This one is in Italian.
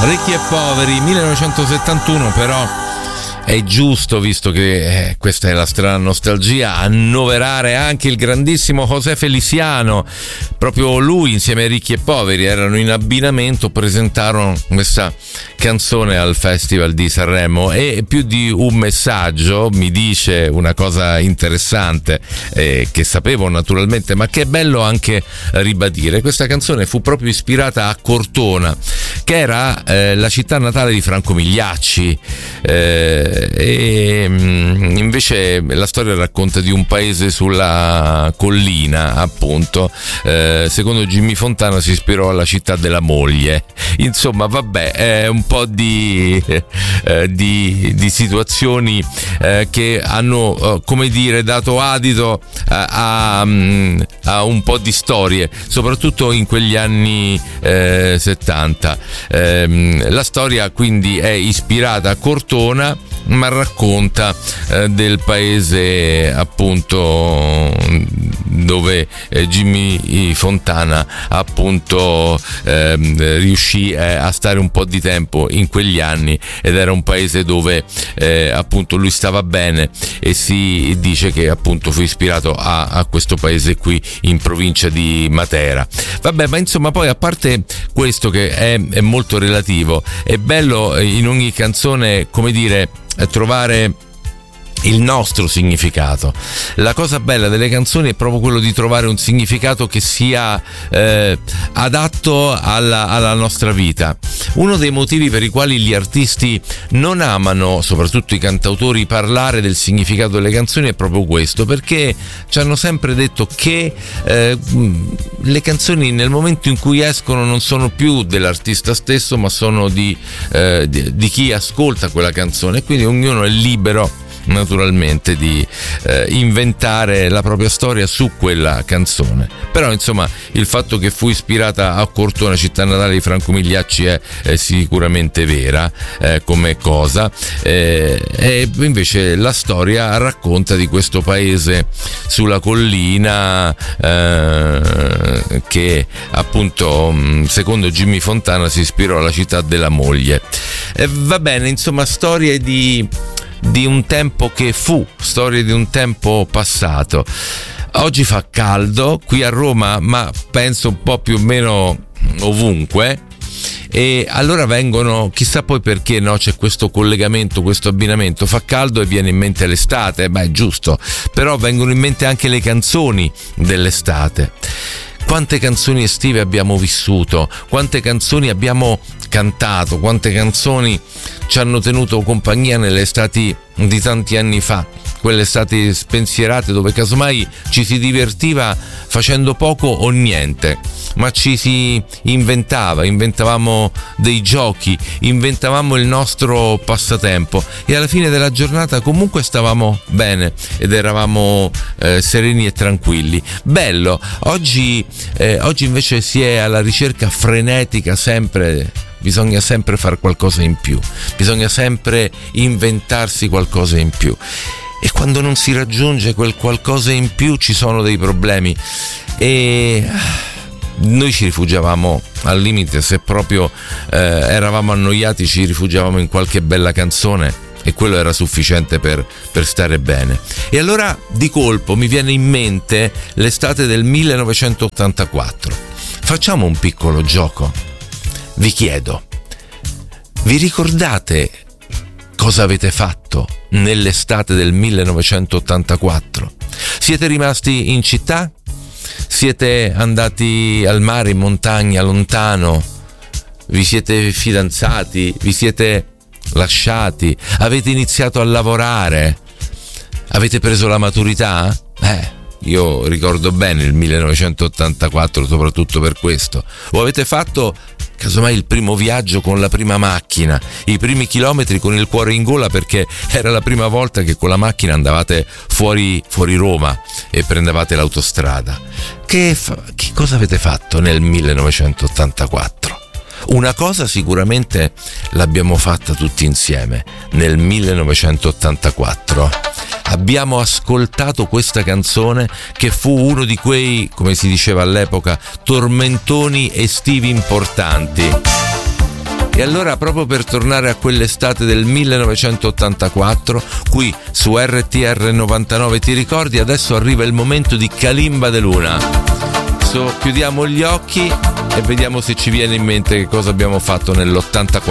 Ricchi e poveri, 1971, però è giusto, visto che questa è la strana nostalgia, annoverare anche il grandissimo José Feliciano. Proprio lui insieme ai Ricchi e Poveri erano in abbinamento, presentarono questa canzone al Festival di Sanremo, e più di un messaggio mi dice una cosa interessante, che sapevo naturalmente, ma che è bello anche ribadire. Questa canzone fu proprio ispirata a Cortona, che era la città natale di Franco Migliacci, e invece la storia racconta di un paese sulla collina, appunto. Secondo Jimmy Fontana si ispirò alla città della moglie. Insomma, vabbè, è un po' di situazioni che hanno, come dire, dato adito a un po' di storie, soprattutto in quegli anni 70. La storia quindi è ispirata a Cortona, ma racconta del paese, appunto, dove Jimmy Fontana, appunto, riuscì a stare un po' di tempo in quegli anni, ed era un paese dove appunto lui stava bene, e si dice che appunto fu ispirato a questo paese qui in provincia di Matera. Vabbè, ma insomma, poi, a parte questo che è molto relativo, è bello in ogni canzone, come dire, trovare il nostro significato. La cosa bella delle canzoni è proprio quello di trovare un significato che sia adatto alla nostra vita. Uno dei motivi per i quali gli artisti non amano, soprattutto i cantautori, parlare del significato delle canzoni è proprio questo, perché ci hanno sempre detto che le canzoni, nel momento in cui escono, non sono più dell'artista stesso, ma sono di chi ascolta quella canzone, e quindi ognuno è libero, naturalmente, di inventare la propria storia su quella canzone. Però, insomma, il fatto che fu ispirata a Cortona, città natale di Franco Migliacci, è sicuramente vera come cosa, e invece la storia racconta di questo paese sulla collina, che appunto, secondo Jimmy Fontana, si ispirò alla città della moglie. Va bene, insomma, storie di un tempo che fu, storie di un tempo passato. Oggi fa caldo qui a Roma, ma penso un po' più o meno ovunque, e allora vengono, chissà poi perché, no, c'è questo collegamento, questo abbinamento: fa caldo e viene in mente l'estate. Beh, è giusto, però vengono in mente anche le canzoni dell'estate. Quante canzoni estive abbiamo vissuto, quante canzoni abbiamo cantato, quante canzoni ci hanno tenuto compagnia nelle estati di tanti anni fa, quelle estati spensierate dove casomai ci si divertiva facendo poco o niente, ma ci si inventavamo dei giochi, inventavamo il nostro passatempo, e alla fine della giornata comunque stavamo bene ed eravamo sereni e tranquilli. Bello. Oggi invece si è alla ricerca frenetica, bisogna sempre fare qualcosa in più, bisogna sempre inventarsi qualcosa in più, e quando non si raggiunge quel qualcosa in più ci sono dei problemi, e noi ci rifugiavamo, al limite, se proprio eravamo annoiati, ci rifugiavamo in qualche bella canzone, e quello era sufficiente per stare bene. E allora, di colpo, mi viene in mente l'estate del 1984. Facciamo un piccolo gioco. Vi chiedo, vi ricordate cosa avete fatto nell'estate del 1984? Siete rimasti in città? Siete andati al mare, in montagna, lontano? Vi siete fidanzati? Vi siete lasciati? Avete iniziato a lavorare? Avete preso la maturità? Io ricordo bene il 1984, soprattutto per questo. O avete fatto casomai il primo viaggio con la prima macchina, i primi chilometri con il cuore in gola, perché era la prima volta che con la macchina andavate fuori Roma e prendevate l'autostrada. Che cosa avete fatto nel 1984? Una cosa sicuramente l'abbiamo fatta tutti insieme nel 1984. Abbiamo ascoltato questa canzone, che fu uno di quei, come si diceva all'epoca, tormentoni estivi importanti. E allora, proprio per tornare a quell'estate del 1984, qui su RTR 99 ti ricordi, adesso arriva il momento di Kalimba De Luna. Chiudiamo gli occhi e vediamo se ci viene in mente che cosa abbiamo fatto nell'84.